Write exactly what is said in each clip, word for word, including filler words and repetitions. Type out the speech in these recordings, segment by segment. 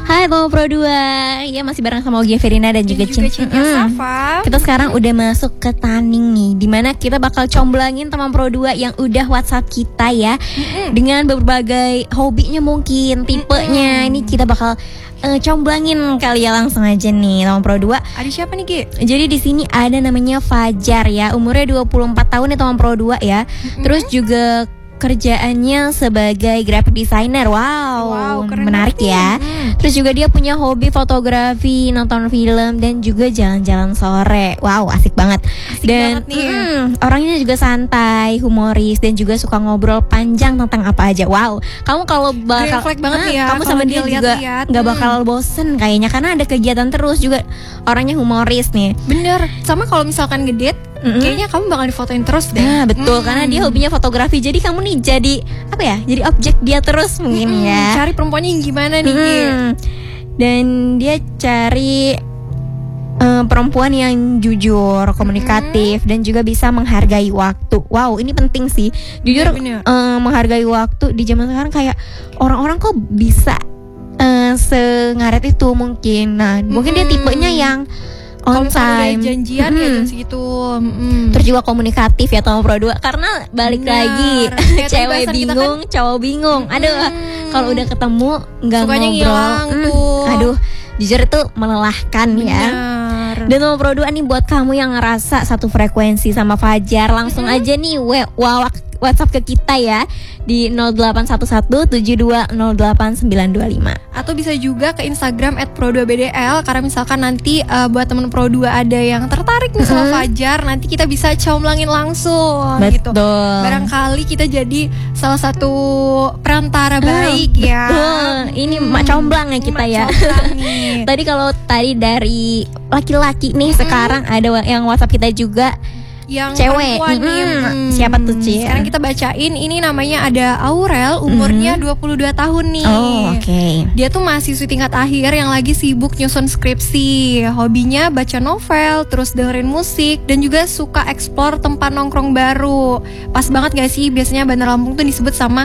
Hai Tomo Pro dua. Ya masih bareng sama Ogia Verina dan, dan juga Cinta Safa. Kita sekarang udah masuk ke Taning nih, dimana kita bakal comblangin Tomo Pro dua yang udah WhatsApp kita ya, mm-hmm. dengan berbagai hobinya mungkin, tipenya. Mm-hmm. Ini kita bakal uh, comblangin kali ya, langsung aja nih Tomo Pro dua. Ada siapa nih Ki? Jadi di sini ada namanya Fajar ya, umurnya dua puluh empat tahun ya Tomo Pro dua ya. Mm-hmm. Terus juga kerjaannya sebagai graphic designer. Wow, wow menarik ya. Hmm. Terus juga dia punya hobi fotografi, nonton film, dan juga jalan-jalan sore. Wow, asik banget. Asik dan banget nih. Mm, orangnya juga santai, humoris, dan juga suka ngobrol panjang tentang apa aja. Wow, kamu kalau bakal banget nah, ya, kamu sama dia juga nggak bakal bosen kayaknya, karena ada kegiatan terus, juga orangnya humoris nih. Bener. Sama kalau misalkan ngedate, mm-hmm. kayaknya kamu bakal difotoin terus deh. Nah betul, mm. karena dia hobinya fotografi. Jadi kamu nih jadi apa ya? Jadi objek dia terus mungkin mm-hmm. ya. Cari perempuannya yang gimana nih? Mm. Dan dia cari uh, perempuan yang jujur, komunikatif, mm-hmm. dan juga bisa menghargai waktu. Wow, ini penting sih. Jujur, ya, uh, menghargai waktu di zaman sekarang, kayak orang-orang kok bisa uh, sengaret itu mungkin. Nah, mm-hmm. mungkin dia tipenya yang on time, janjian mm-hmm. ya jam segitu. Mm-hmm. Terus juga komunikatif ya Tomo Pro dua, karena balik Benar. lagi cewek bingung, kan, cowok bingung. Mm-hmm. Aduh, kalau udah ketemu nggak ngobrol, ngilang mm, tuh. Aduh, jujur itu melelahkan. Benar. Ya. Dan Tomo Pro dua nih, buat kamu yang ngerasa satu frekuensi sama Fajar, langsung mm-hmm. aja nih we- wawak WhatsApp ke kita ya di nol delapan satu satu tujuh dua nol delapan sembilan dua lima. Atau bisa juga ke Instagram at pro dua b d l, karena misalkan nanti uh, buat temen Pro dua ada yang tertarik nih sama mm-hmm. Fajar, nanti kita bisa comblangin langsung. Betul. Gitu. Barangkali kita jadi salah satu perantara baik mm, ya. Betul. Ini hmm. mak comblang ya kita ya. Tadi kalau tadi dari laki-laki nih, mm-hmm. sekarang ada yang WhatsApp kita juga yang cewek mm-hmm. nih. Hmm. Siapa tuh Ci? Sekarang kita bacain. Ini namanya ada Aurel, umurnya mm-hmm. dua puluh dua tahun nih. Oh, oke. Okay. Dia tuh mahasiswi tingkat akhir yang lagi sibuk nyusun skripsi. Hobinya baca novel, terus dengerin musik, dan juga suka eksplor tempat nongkrong baru. Pas banget gak sih? Biasanya Bandar Lampung tuh disebut sama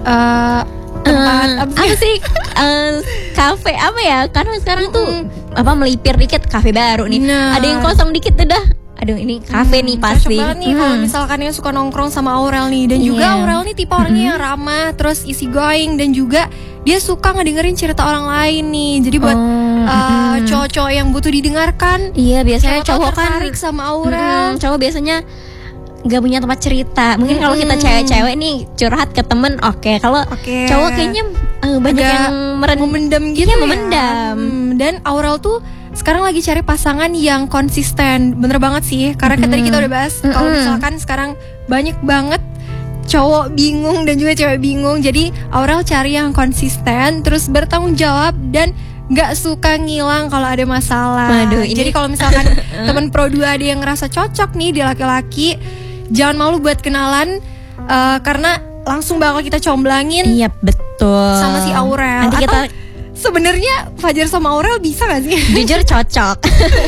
uh, tempat uh, apa sih? uh, kafe apa ya? Karena sekarang tuh mm-hmm. apa melipir dikit, kafe baru nih. Nah. Ada yang kosong dikit udah. Aduh, ini kafe hmm, nih pasti. Cocok banget nih hmm. kalau misalkan yang suka nongkrong sama Aurel nih. Dan yeah. juga Aurel nih tipe orangnya hmm. yang ramah, terus easy going, dan juga dia suka ngedengerin cerita orang lain nih. Jadi buat oh, uh, hmm. cowok-cowok yang butuh didengarkan. Iya, biasanya cowok kan tertarik sama Aurel. Hmm, cowok biasanya gak punya tempat cerita. Mungkin hmm. kalau kita cewek-cewek nih curhat ke temen, oke. Okay. Kalau okay. cowok kayaknya uh, banyak Agak yang meren- memendam gitu iya, ya. memendam. Hmm, dan Aurel tuh sekarang lagi cari pasangan yang konsisten. Bener banget sih, karena mm-hmm. tadi kita udah bahas mm-hmm. kalau misalkan sekarang banyak banget cowok bingung dan juga cewek bingung. Jadi Aurel cari yang konsisten, terus bertanggung jawab, dan gak suka ngilang kalau ada masalah. Waduh, ini... Jadi kalau misalkan temen Pro dua ada yang ngerasa cocok nih di laki-laki, jangan malu buat kenalan, uh, karena langsung bakal kita comblangin. Iya betul. Sama si Aurel. Nanti kita Atau sebenarnya Fajar sama Aurel bisa gak sih? Jujur cocok.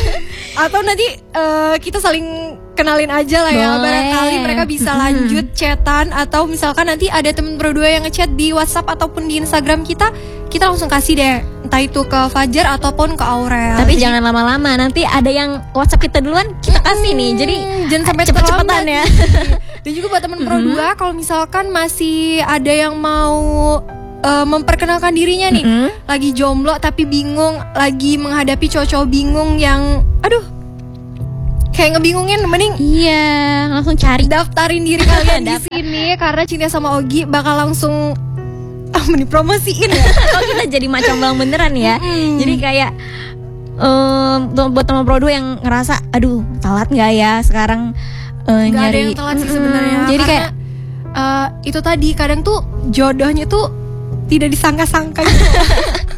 Atau nanti uh, kita saling kenalin aja lah ya. Boleh. Barangkali mereka bisa lanjut chatan. Atau misalkan nanti ada temen Pro dua yang ngechat di WhatsApp ataupun di Instagram kita, kita langsung kasih deh, entah itu ke Fajar ataupun ke Aurel. Tapi jadi, jangan lama-lama, nanti ada yang WhatsApp kita duluan, kita kasih nih. Jadi jangan sampai cepet-cepetan ya. Dan juga buat temen Pro dua, kalau misalkan masih ada yang mau Uh, memperkenalkan dirinya nih, mm-hmm. lagi jomblo tapi bingung, lagi menghadapi cowok-cowok bingung yang aduh kayak ngebingungin, mending iya langsung cari, daftarin diri kalian di sini, karena Cinta sama Ogi bakal langsung ah, dipromosiin ya. Kalau kita jadi macam bang beneran ya. Mm-hmm. Jadi kayak um, buat teman Pro dua yang ngerasa aduh telat nggak ya sekarang uh, nggak nyari, ada yang telat sih sebenarnya. Mm-hmm. Jadi karena, kayak uh, itu tadi kadang tuh jodohnya tuh tidak disangka-sangka gitu.